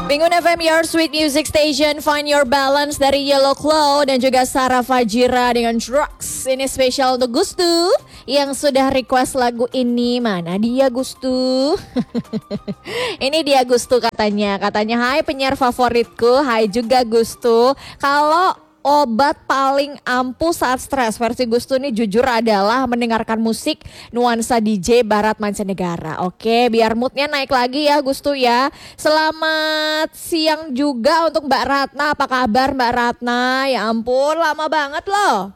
Penguin FM, your sweet music station. Find your balance dari Yellow Claw dan juga Sarah Fajira dengan Drugs. Ini spesial untuk Gustu yang sudah request lagu ini. Mana dia Gustu? Ini dia Gustu katanya. Katanya, hai penyiar favoritku. Hai juga Gustu. Kalau obat paling ampuh saat stres versi Gustu ini jujur adalah mendengarkan musik nuansa DJ barat mancanegara. Oke, biar moodnya naik lagi ya Gustu ya. Selamat siang juga untuk Mbak Ratna. Apa kabar Mbak Ratna? Ya ampun, lama banget loh.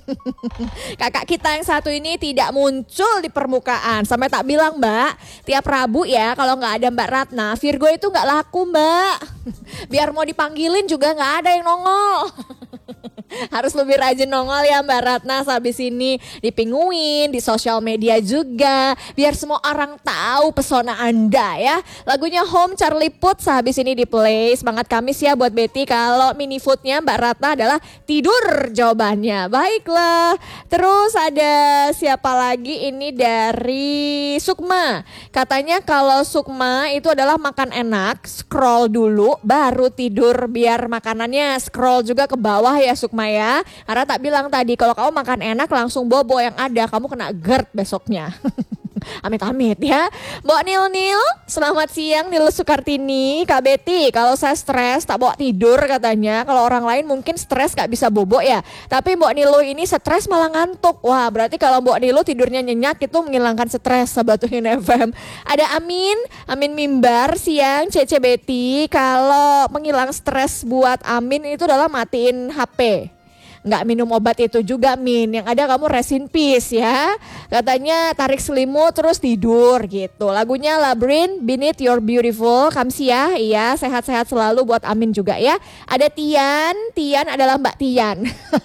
Kakak kita yang satu ini tidak muncul di permukaan. Sampai tak bilang Mbak, tiap Rabu ya kalau nggak ada Mbak Ratna, Virgo itu nggak laku Mbak. Biar mau dipanggilin juga nggak ada yang nongol. Harus lebih rajin nongol ya Mbak Ratna habis ini di Penguin, di sosial media juga, biar semua orang tahu pesona Anda ya. Lagunya Home Charlie Puth sehabis ini di play. Semangat Kamis ya buat Betty. Kalau mini foodnya Mbak Ratna adalah tidur jawabannya. Baiklah. Terus ada siapa lagi ini dari Sukma. Katanya kalau Sukma itu adalah makan enak, scroll dulu baru tidur biar makanannya scroll juga ke bawah ya Sukma ya. Karena tak bilang tadi kalau kamu makan enak langsung bobo yang ada kamu kena GERD besoknya. Amit-amit ya. Mbak Nil, selamat siang Nil Sukartini. Kak Betty, kalau saya stres tak bawa tidur katanya. Kalau orang lain mungkin stres gak bisa bobo ya. Tapi Mbak Nilo ini stres malah ngantuk. Wah berarti kalau Mbak Nilo tidurnya nyenyak itu menghilangkan stres Sobat Penguin FM. Ada Amin Mimbar siang Cece Betty. Kalau menghilang stres buat Amin itu adalah matiin HP. Nggak minum obat itu juga Min. Yang ada kamu rest in peace ya. Katanya tarik selimut terus tidur gitu. Lagunya Labyrinth, Beneath Your Beautiful. Kamsia, iya sehat-sehat selalu buat Amin juga ya. Ada Tian adalah Mbak Tian.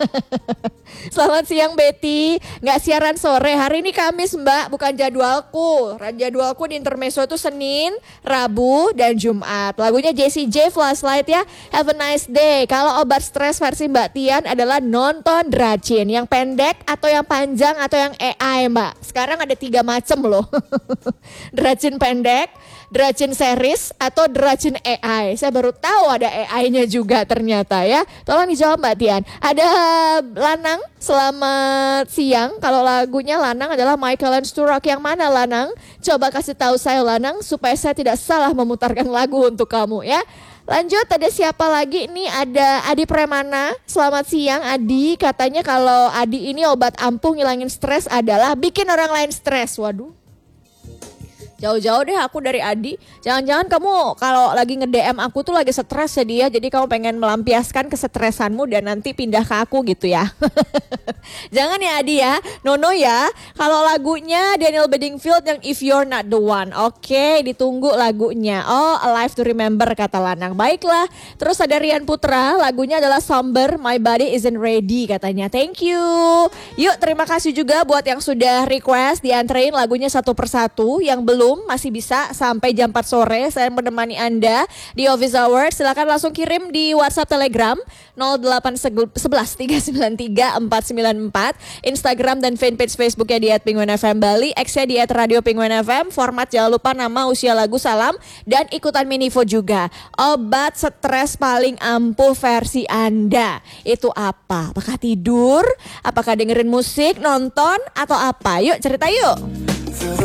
Selamat siang Betty. Nggak siaran sore, hari ini Kamis Mbak, bukan jadwalku. Jadwalku di Intermezzo itu Senin, Rabu, dan Jumat. Lagunya Jessie J, Flashlight ya. Have a nice day. Kalau obat stres versi Mbak Tian adalah nonton Dracin. Yang pendek atau yang panjang atau yang AI Mbak. Sekarang ada 3 macam loh. Dracin pendek, Dracin series, atau Dracin AI. Saya baru tahu ada AI-nya juga ternyata ya. Tolong dijawab Mbak Tian. Ada Lanang, selamat siang. Kalau lagunya Lanang adalah Michael and Sturak. Yang mana Lanang? Coba kasih tahu saya Lanang supaya saya tidak salah memutarkan lagu untuk kamu ya. Lanjut, ada siapa lagi? Ini ada Adi Premana. Selamat siang Adi. Katanya kalau Adi ini obat ampuh ngilangin stres adalah bikin orang lain stres. Waduh. Jauh-jauh deh aku dari Adi. Jangan-jangan kamu kalau lagi nge-DM aku tuh lagi stres ya dia. Jadi kamu pengen melampiaskan kesetresanmu dan nanti pindah ke aku gitu ya. Jangan ya Adi ya. Nono ya. Kalau lagunya Daniel Bedingfield yang If You're Not The One. Oke, ditunggu lagunya. Oh, Alive to Remember kata Lanang. Baiklah. Terus ada Rian Putra. Lagunya adalah Somber, My Body Isn't Ready katanya. Thank you. Yuk, terima kasih juga buat yang sudah request. Dianterin lagunya satu persatu. Yang belum masih bisa sampai jam 4 sore saya menemani Anda di Office Hours. Silakan langsung kirim di WhatsApp Telegram 0811 393 494, Instagram dan fanpage Facebooknya di @penguinfm Bali, X-nya di @radio Penguin FM. Format jangan lupa nama, usia, lagu, salam, dan ikutan minivo juga. Obat stres paling ampuh versi Anda itu apa? Apakah tidur? Apakah dengerin musik, nonton, atau apa? Yuk cerita yuk.